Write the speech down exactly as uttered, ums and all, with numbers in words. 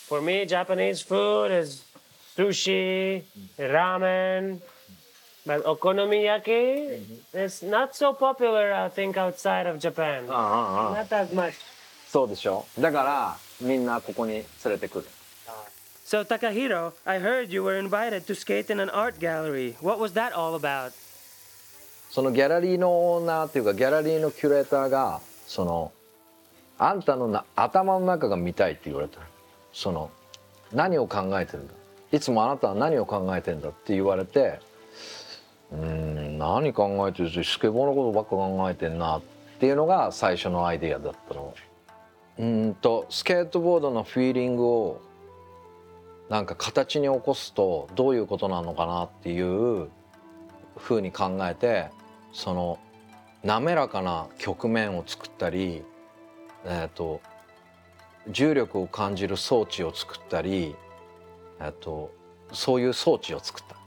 For me, Japanese food is sushi, ramen, but okonomiyaki is not so popular, I think, outside of Japan. ああああ Not that much. そうでしょ。だからみんなここに連れてくる。 So, Takahiro, I heard you were invited to skate in an art gallery. What was that all about? そのギャラリーのオーナーっていうかギャラリーのキュレーターがそのあんたのな頭の中が見たいって言われた。その何を考えてるんだ、いつもあなたは何を考えてんだって言われて、うーん何考えてる、スケボーのことばっか考えてんなっていうのが最初のアイデアだったの。うーんとスケートボードのフィーリングをなんか形に起こすとどういうことなのかなっていうふうに考えて、その滑らかな曲面を作ったり、えーと重力を感じる装置を作ったり、えっとそういう装置を作った。